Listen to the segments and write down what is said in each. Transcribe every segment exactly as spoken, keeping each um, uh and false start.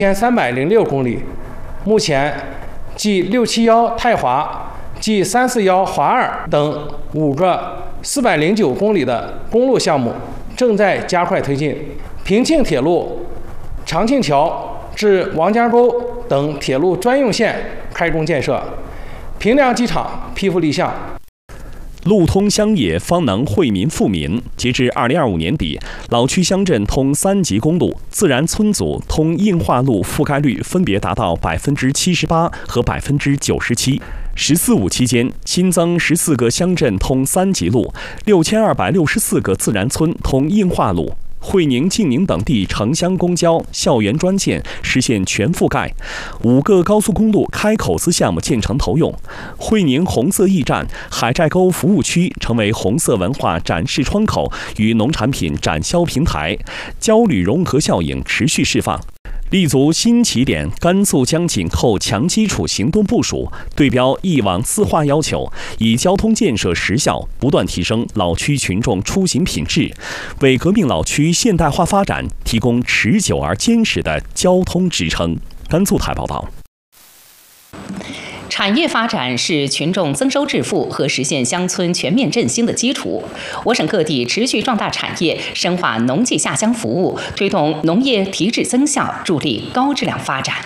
千三百零六公里。目前，继六七幺太华、G 三四幺华二等五个四百零九公里的公路项目正在加快推进。平庆铁路长庆桥至王家沟等铁路专用线开工建设，平凉机场批复立项。 路通乡野，方能惠民富民。截至二零二五年底，老区乡镇通三级公路，自然村组通硬化路覆盖率分别达到百分之七十八和百分之九十七。十四五期间，新增十四个乡镇通三级路，六千二百六十四个自然村通硬化路。会宁、晋宁等地城乡公交、校园专线实现全覆盖，五个高速公路开口子项目建成投用。会宁红色驿站、海寨沟服务区成为红色文化展示窗口与农产品展销平台，交旅融合效应持续释放。立足新起点，甘肃将紧扣强基础行动部署，对标一网四化要求，以交通建设实效不断提升老区群众出行品质，为革命老区现代化发展提供持久而坚实的交通支撑。甘肃台报道。 产业发展是群众增收致富和实现乡村全面振兴的基础。我省各地持续壮大产业，深化农技下乡服务，推动农业提质增效，助力高质量发展。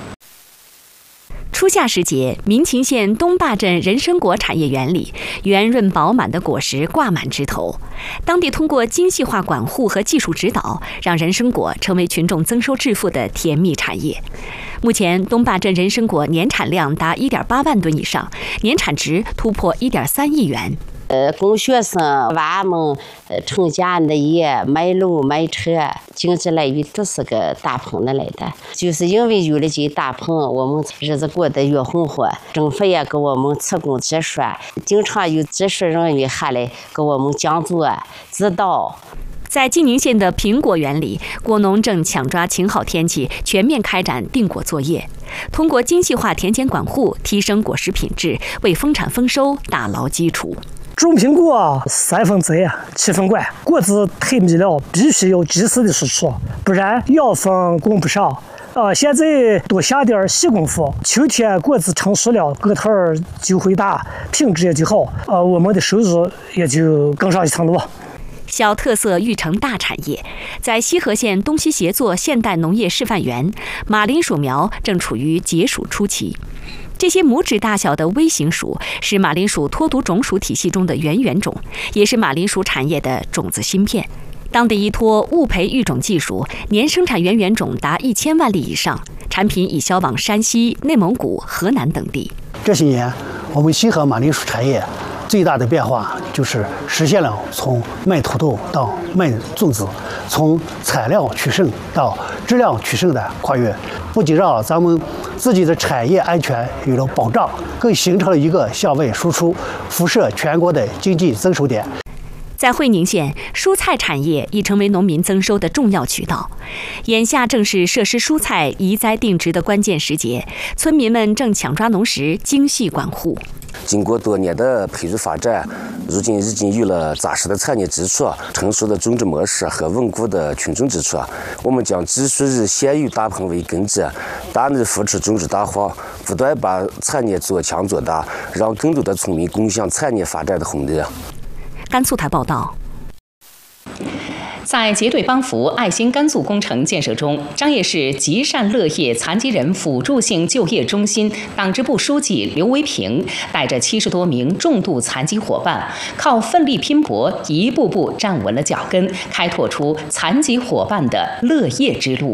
初夏时节，民勤县东坝镇人参果产业园里，圆润饱满的果实挂满枝头。当地通过精细化管护和技术指导，让人参果成为群众增收致富的甜蜜产业。目前，东坝镇人参果年产量达 一点八万吨以上，年产值突破 一点三亿元。 呃，供学生娃们呃成家立业、买楼买车，经济来源都是个大棚那来的。就是因为有了这大棚，我们日子过得越红火。政府也给我们提供技术，经常有技术人员下来给我们讲座指导。 在晋宁县的苹果园里，果农正抢抓晴好天气，全面开展定果作业。通过精细化田间管护，提升果实品质，为丰产丰收打牢基础。 种苹果三分栽，七分管，果子太密了，必须要及时的输出，不然养分供不上。呃，现在多下点细功夫，秋天果子成熟了，个头儿就会大，品质也就好，呃，我们的收入也就更上一层楼。 小特色育成大产业，在西河县东西协作现代农业示范园，马铃薯苗正处于结薯初期。这些拇指大小的微型薯是马铃薯脱毒种属体系中的圆圆种，也是马铃薯产业的种子芯片。当地依托物培育种技术，年生产圆圆种达一千万粒以上，产品已销往山西、内蒙古、河南等地。 这些年，我们西河马铃薯产业最大的变化就是实现了从卖土豆到卖种子，从产量取胜到质量取胜的跨越，不仅让咱们自己的产业安全有了保障，更形成了一个向外输出、辐射全国的经济增收点。 在会宁县，蔬菜产业已成为农民增收的重要渠道。眼下正是设施蔬菜移栽定植的关键时节，村民们正抢抓农时，精细管护。 经过多年的培育发展，如今已经有了扎实的产业基础、成熟的种植模式和稳固的群众基础。我们将继续以现有大棚为根基，大力扶持种植大化，不断把产业做强做大，让更多的村民共享产业发展的红利。 甘肃台报道。 在结对帮扶爱心甘肃工程建设中，张掖市吉善乐业残疾人辅助性就业中心党支部书记刘维平带着七十多名重度残疾伙伴，靠奋力拼搏，一步步站稳了脚跟，开拓出残疾伙伴的乐业之路。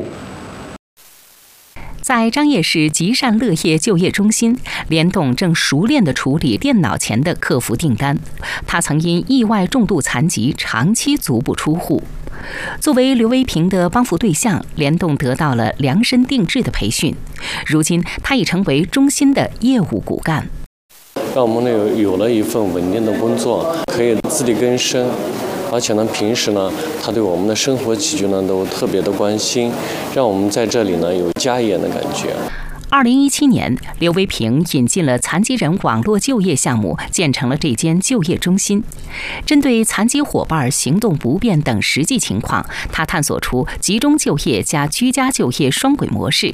在张掖市吉善乐业就业中心，联动正熟练地处理电脑前的客服订单。他曾因意外重度残疾，长期足不出户。作为刘维平的帮扶对象，联动得到了量身定制的培训。如今，他已成为中心的业务骨干， 让我们呢有有了一份稳定的工作，可以自力更生。而且呢，平时呢，他对我们的生活起居呢都特别的关心，让我们在这里呢有家业的感觉。 二零一七年，刘维平引进了残疾人网络就业项目，建成了这间就业中心。针对残疾伙伴行动不便等实际情况，他探索出集中就业加居家就业双轨模式，